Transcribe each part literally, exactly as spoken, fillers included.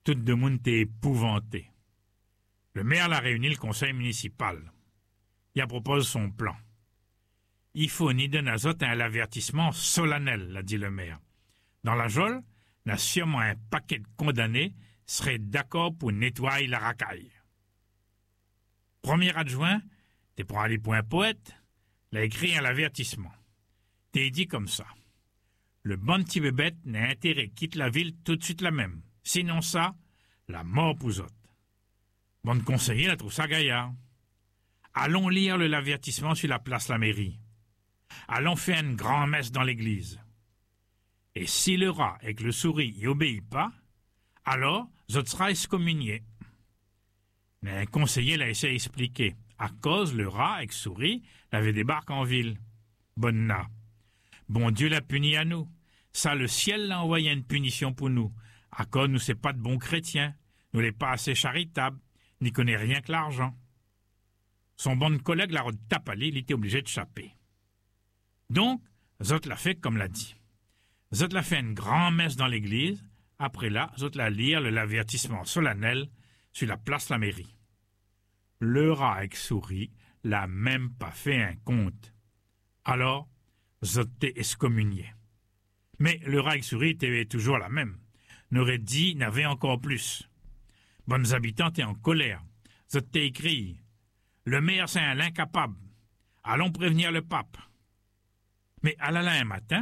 Tout le monde était épouvanté. Le maire l'a réuni le conseil municipal. Il a proposé son plan. Il faut ni de Nazot un avertissement solennel, l'a dit le maire. Dans la geôle, n'a sûrement un paquet de condamnés serait d'accord pour nettoyer la racaille. Premier adjoint, t'es pour aller pour un poète, l'a écrit un avertissement. T'es dit comme ça. Le bon petit bébête n'a intérêt quitte la ville tout de suite la même. Sinon ça, la mort pouzote. Bon conseiller la trouve ça gaillard. Allons lire le l'avertissement sur la place la mairie. Allons faire une grande messe dans l'église. Et si le rat avec le souris y obéit pas, alors zot sera excommunié. Mais un conseiller l'a essayé d'expliquer. À cause le rat avec souris l'avait débarqué en ville. Bonne na. Bon Dieu l'a puni à nous. Ça, le ciel l'a envoyé une punition pour nous. À cause nous c'est pas de bons chrétiens. Nous n'est pas assez charitables, n'y connaît rien que l'argent. Son bon collègue l'a retapalé, il était obligé de chapper. Donc, Zot l'a fait comme l'a dit. Zot l'a fait une grande messe dans l'église. Après là, Zot l'a lire le l'avertissement solennel sur la place la mairie. Le rat avec souris l'a même pas fait un compte. Alors, Zot t'est excommunié. Mais le rat avec souris était toujours la même. N'aurait dit n'avait encore plus. Bonnes habitants étaient en colère. Zot t'est écrit. Le maire c'est un incapable. Allons prévenir le pape. Mais à la un matin,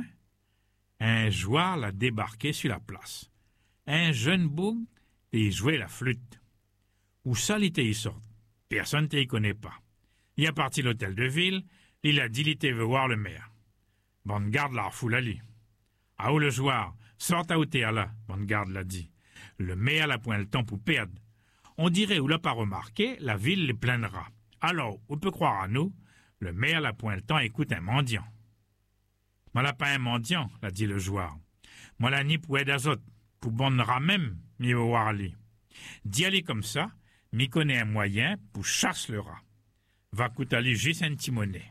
un joueur l'a débarqué sur la place. Un jeune boug et jouait la flûte. Où ça l'était y sort? Personne ne y connaît pas. Il est parti l'hôtel de ville, il a dit il veut voir le maire. Bonne garde la refoule à lui. Ah où le joueur, sort à ôter là, bonne garde l'a dit. Le maire n'a point le temps pour perdre. On dirait ou l'a pas remarqué, la ville les plaindra. Alors, on peut croire à nous, le maire n'a point le temps écoute un mendiant. Moi l'a pas un mendiant, l'a dit le joueur. Moi l'a ni pour aider azot, pour bonne rat même, mi veut voir aller. D'y aller comme ça, mi connaît un moyen pour chasse le rat. Va coûter aller juste un petit monnaie.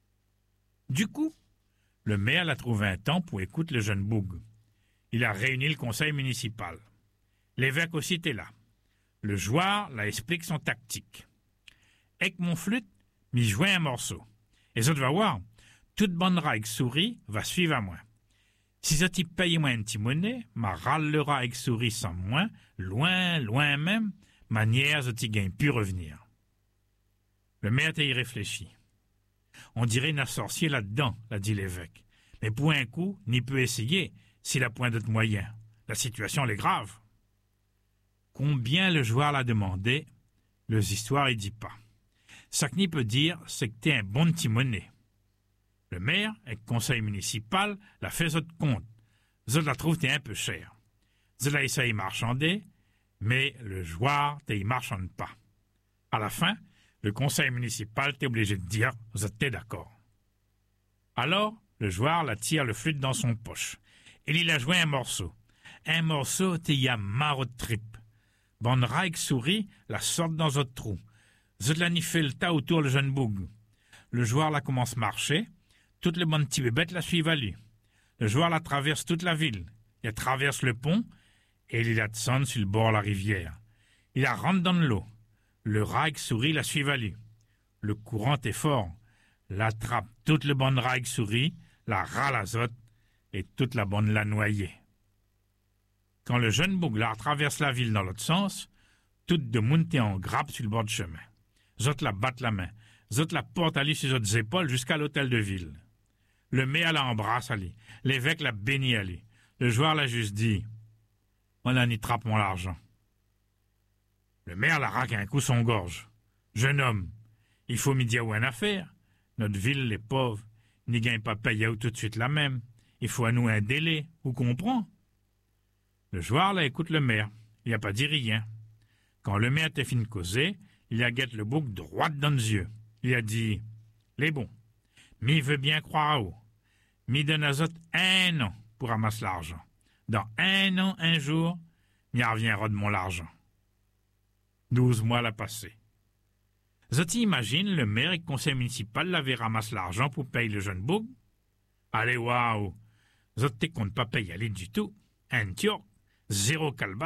Du coup, le maire l'a trouvé un temps pour écouter le jeune boug. Il a réuni le conseil municipal. L'évêque aussi était là. Le joueur l'a expliqué son tactique. Avec mon flûte, m'y jouait un morceau. Et ça, tu vas voir, toute bonne rat avec souris va suivre à moi. Si ça t'y paye moi un petit monnaie, ma râle le rat avec souris sans moi, loin, loin même, manière ça t'y gagne pu revenir. Le maire t'a y réfléchi. On dirait n'a sorcier là-dedans, l'a dit l'évêque. Mais pour un coup, n'y peut essayer, s'il a point d'autre moyen. La situation elle est grave. Combien le joueur l'a demandé, les histoires y dit pas. Ça que n'y peut dire, c'est que t'es un bon petit monnaie. Le maire, avec le conseil municipal, l'a fait autre compte. Zot la trouve t'es un peu cher. Zot la essaye marchander, mais le joueur t'es y marchande pas. À la fin, le conseil municipal t'est obligé de dire, Zot t'es d'accord. Alors, le joueur la tire le flûte dans son poche. Et il a joué un morceau. Un morceau t'es y a marre de trip. Bonne raille souris la sorte dans votre trou. Zot la n'y fait le tas autour le jeune boug. Le joueur la commence marcher. Toutes les bonnes petits bébêtes la suivent à lui. Le joueur la traverse toute la ville. Il traverse le pont et il la descend sur le bord de la rivière. Il la rentre dans l'eau. Le rat souris la suit à lui. Le courant est fort. L'attrape toute le bonne rat souris, la râle azote et toute la bonne la noyer. Quand le jeune bouglard traverse la ville dans l'autre sens, toute de monde est en grappe sur le bord du chemin. Zot la batte la main. Zot la porte à lui sur ses épaules jusqu'à l'hôtel de ville. Le maire la embrasse à lui. L'évêque la bénit à lui. Le joueur l'a juste dit, on a n'y trappe mon argent. Le maire la raque un coup son gorge. Jeune homme, il faut m'y dire où une affaire. Notre ville, les pauvres, n'y gagne pas payer tout de suite la même. Il faut à nous un délai, vous comprenez? Le joueur là écoute le maire. Il n'a pas dit rien. Quand le maire était fini de causer, il a guette le bouc droit dans les yeux. Il a dit, les bons, mi veut bien croire à vous. Mi donne à zot un an pour ramasser l'argent. Dans un an, un jour, mi reviendra de mon l'argent. Douze mois l'a passé. Zoti imagine le maire et le conseil municipal l'avaient ramassé l'argent pour payer le jeune bouc. Allez, waouh! Zoti compte pas payer aller du tout. Un tior, zéro calba.